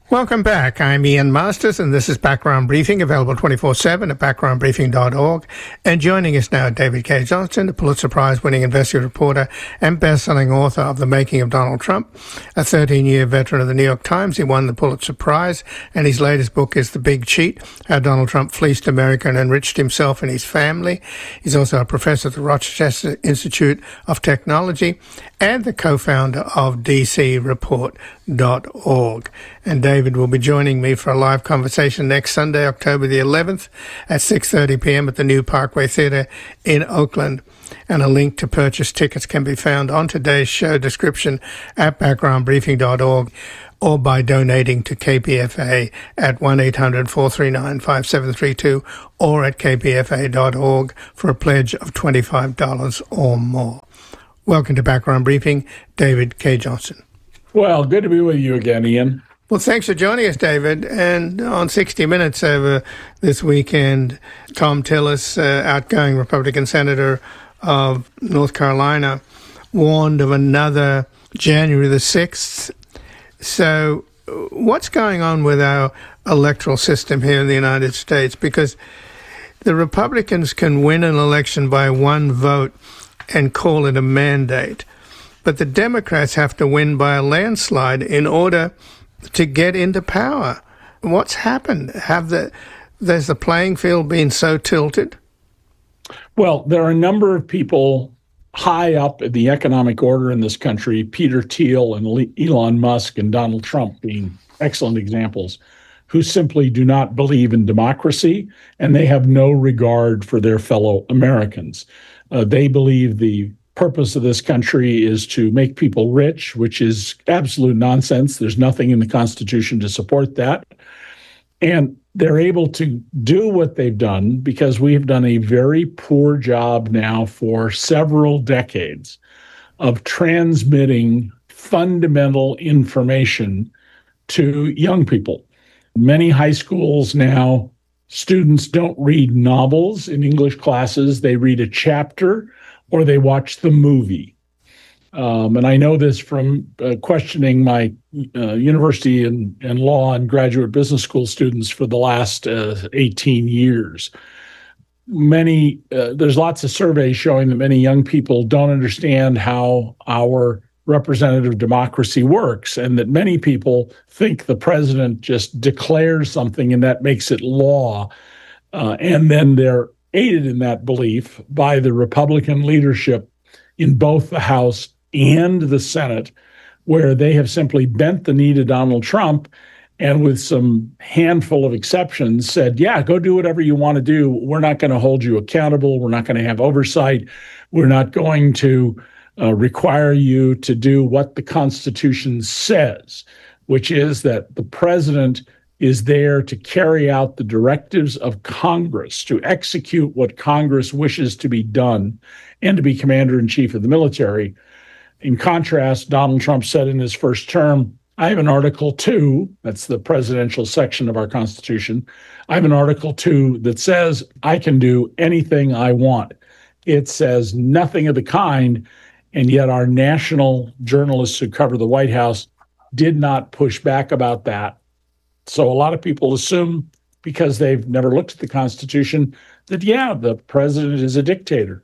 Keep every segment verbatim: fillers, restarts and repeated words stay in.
Welcome back. I'm Ian Masters, and this is Background Briefing, available twenty-four seven at background briefing dot org. And joining us now, David Cay Johnston, the Pulitzer Prize-winning investigative reporter and best-selling author of The Making of Donald Trump, a thirteen-year veteran of the New York Times. He won the Pulitzer Prize, and his latest book is The Big Cheat, How Donald Trump Fleeced America and Enriched Himself and His Family. He's also a professor at the Rochester Institute of Technology and the co-founder of D C report dot org. And David will be joining me for a live conversation next Sunday, October the eleventh at six thirty p.m. at the New Parkway Theatre in Oakland. And a link to purchase tickets can be found on today's show description at background briefing dot org or by donating to K P F A at one eight hundred four three nine five seven three two or at k p f a dot org for a pledge of twenty-five dollars or more. Welcome to Background Briefing, David Cay Johnston. Well, good to be with you again, Ian. Well, thanks for joining us, David. And on sixty minutes over this weekend, Thom Tillis, uh, outgoing Republican senator of North Carolina, warned of another January the sixth. So what's going on with our electoral system here in the United States? Because the Republicans can win an election by one vote and call it a mandate, but the Democrats have to win by a landslide in order to get into power. What's happened? Have the there's the playing field been so tilted? Well, there are a number of people high up in the economic order in this country, Peter Thiel and Elon Musk and Donald Trump being excellent examples, who simply do not believe in democracy, and they have no regard for their fellow Americans. Uh, they believe the purpose of this country is to make people rich, which is absolute nonsense. There's nothing in the Constitution to support that. And they're able to do what they've done because we have done a very poor job now for several decades of transmitting fundamental information to young people. Many high schools now, students don't read novels in English classes. They read a chapter or they watch the movie. Um, and I know this from uh, questioning my uh, university and, and law and graduate business school students for the last uh, eighteen years. Many, uh, there's lots of surveys showing that many young people don't understand how our representative democracy works, and that many people think the president just declares something and that makes it law. Uh, and then they're aided in that belief by the Republican leadership in both the House and the Senate, where they have simply bent the knee to Donald Trump and with some handful of exceptions said, yeah, go do whatever you want to do. We're not going to hold you accountable. We're not going to have oversight. We're not going to uh, require you to do what the Constitution says, which is that the president is there to carry out the directives of Congress, to execute what Congress wishes to be done, and to be commander-in-chief of the military. In contrast, Donald Trump said in his first term, I have an Article two, that's the presidential section of our Constitution, I have an Article two that says I can do anything I want. It says nothing of the kind, and yet our national journalists who cover the White House did not push back about that. So a lot of people assume, because they've never looked at the Constitution, that, yeah, the president is a dictator.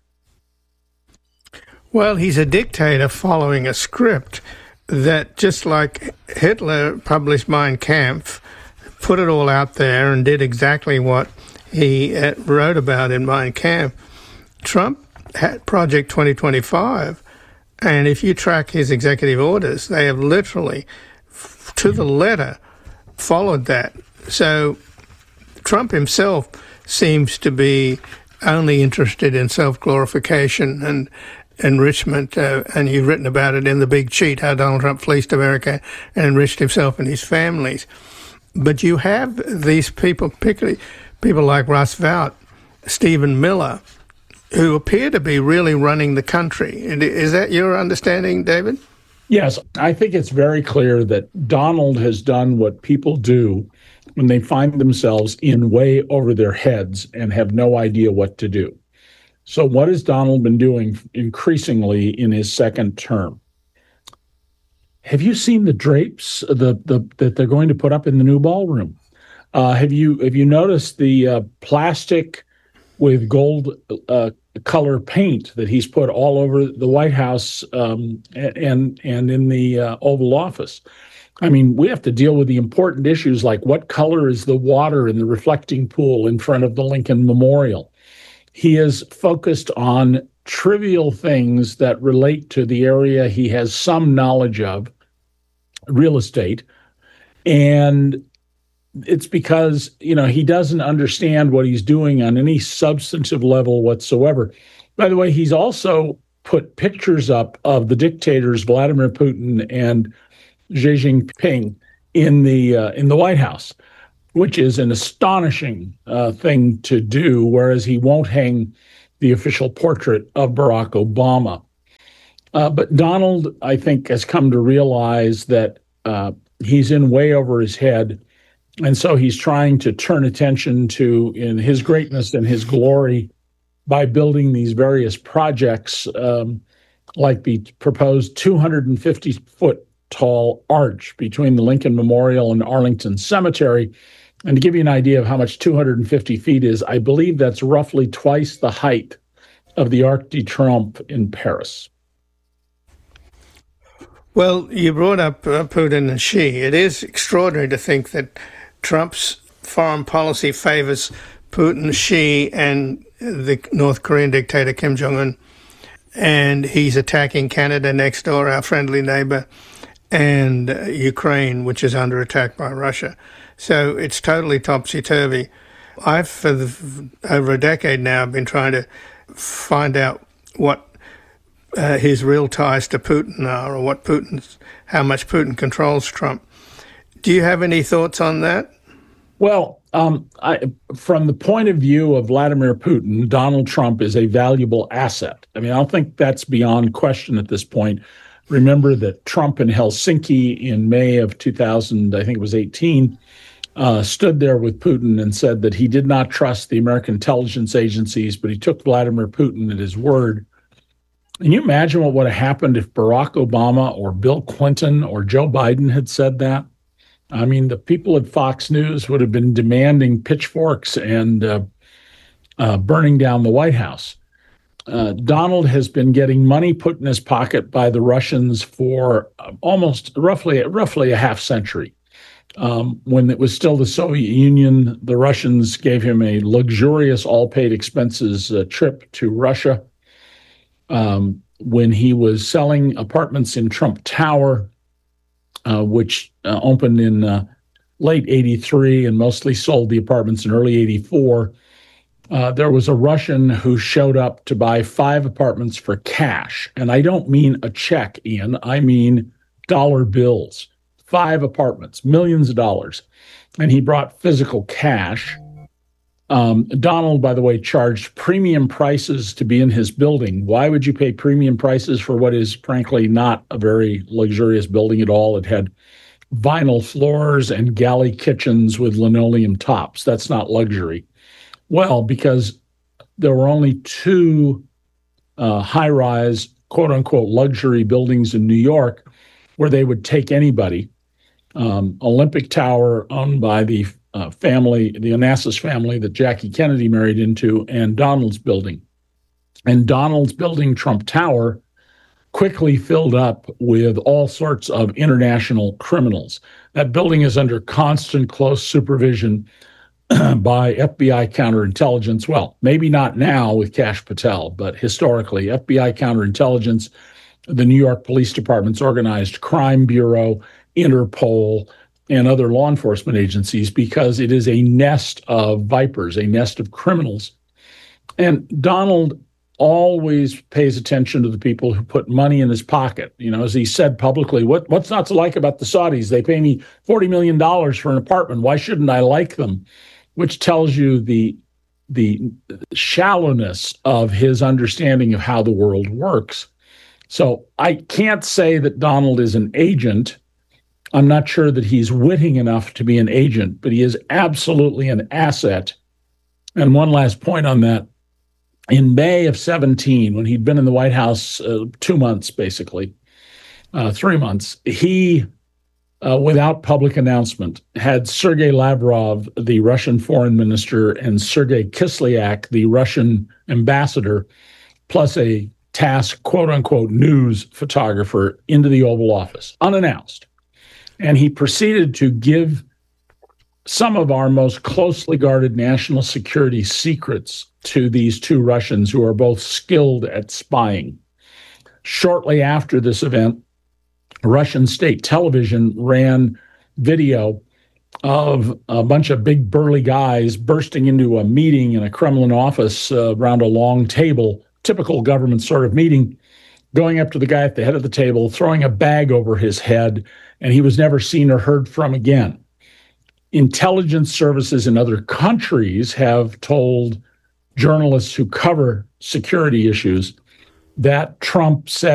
Well, he's a dictator following a script that, just like Hitler published Mein Kampf, put it all out there and did exactly what he uh, wrote about in Mein Kampf. Trump had Project twenty twenty-five, and if you track his executive orders, they have literally, to the letter, followed that. So Trump himself seems to be only interested in self-glorification and enrichment, uh, and you've written about it in The Big Cheat, How Donald Trump Fleeced America and Enriched Himself and His Families. But you have these people, particularly people like Russ Vought, Stephen Miller, who appear to be really running the country. Is that your understanding, David? Yes, I think it's very clear that Donald has done what people do when they find themselves in way over their heads and have no idea what to do. So what has Donald been doing increasingly in his second term? have you seen the drapes the, the that they're going to put up in the new ballroom? Uh, have you have you noticed the uh, plastic with gold uh, color paint that he's put all over the White House um, and and in the uh, Oval Office? I mean, we have to deal with the important issues like what color is the water in the reflecting pool in front of the Lincoln Memorial. He is focused on trivial things that relate to the area he has some knowledge of, real estate, and it's because, you know, he doesn't understand what he's doing on any substantive level whatsoever. By the way, he's also put pictures up of the dictators Vladimir Putin and Xi Jinping in the uh, in the White House, which is an astonishing uh, thing to do, whereas he won't hang the official portrait of Barack Obama. Uh, but Donald, I think, has come to realize that uh, he's in way over his head, and so he's trying to turn attention to in his greatness and his glory by building these various projects, um, like the proposed two hundred fifty foot tall arch between the Lincoln Memorial and Arlington Cemetery. And to give you an idea of how much two hundred fifty feet is, I believe that's roughly twice the height of the Arc de Triomphe in Paris. Well, you brought up uh, Putin and Xi. It is extraordinary to think that Trump's foreign policy favors Putin, Xi, and the North Korean dictator Kim Jong-un. And he's attacking Canada next door, our friendly neighbor, and uh, Ukraine, which is under attack by Russia. So it's totally topsy-turvy. I've, for the, over a decade now, been trying to find out what uh, his real ties to Putin are, or what Putin's, how much Putin controls Trump. Do you have any thoughts on that? Well, um, I, from the point of view of Vladimir Putin, Donald Trump is a valuable asset. I mean, I don't think that's beyond question at this point. Remember that Trump in Helsinki in May of two thousand, I think it was eighteen, uh, stood there with Putin and said that he did not trust the American intelligence agencies, but he took Vladimir Putin at his word. Can you imagine what would have happened if Barack Obama or Bill Clinton or Joe Biden had said that? I mean, the people at Fox News would have been demanding pitchforks and uh, uh, burning down the White House. Uh, Donald has been getting money put in his pocket by the Russians for almost roughly roughly a half century. Um, when it was still the Soviet Union, the Russians gave him a luxurious, all-paid expenses uh, trip to Russia. Um, when he was selling apartments in Trump Tower, uh, which uh, opened in uh, late eighty-three and mostly sold the apartments in early eighty-four, Uh, there was a Russian who showed up to buy five apartments for cash. And I don't mean a check, Ian. I mean dollar bills. Five apartments, millions of dollars. And he brought physical cash. Um, Donald, by the way, charged premium prices to be in his building. Why would you pay premium prices for what is, frankly, not a very luxurious building at all? It had vinyl floors and galley kitchens with linoleum tops. That's not luxury. Well, because there were only two uh, high-rise, quote-unquote, luxury buildings in New York where they would take anybody. Um, Olympic Tower, owned by the uh, family, the Onassis family that Jackie Kennedy married into, and Donald's building. And Donald's building, Trump Tower, quickly filled up with all sorts of international criminals. That building is under constant close supervision by F B I counterintelligence. Well, maybe not now with Kash Patel, but historically, F B I counterintelligence, the New York Police Department's Organized Crime Bureau, Interpol, and other law enforcement agencies, because it is a nest of vipers, a nest of criminals. And Donald always pays attention to the people who put money in his pocket. You know, as he said publicly, what, what's not to like about the Saudis? They pay me forty million dollars for an apartment. Why shouldn't I like them? Which tells you the the shallowness of his understanding of how the world works. So I can't say that Donald is an agent. I'm not sure that he's witting enough to be an agent, but he is absolutely an asset. And one last point on that. In May of seventeen, when he'd been in the White House uh, two months, basically, uh, three months, he, uh, without public announcement, had Sergei Lavrov, the Russian foreign minister, and Sergei Kislyak, the Russian ambassador, plus a task, quote unquote, news photographer into the Oval Office, unannounced. And he proceeded to give some of our most closely guarded national security secrets to these two Russians who are both skilled at spying. Shortly after this event, Russian state television ran video of a bunch of big burly guys bursting into a meeting in a Kremlin office uh, around a long table, typical government sort of meeting, going up to the guy at the head of the table, throwing a bag over his head, and he was never seen or heard from again. Intelligence services in other countries have told journalists who cover security issues that Trump said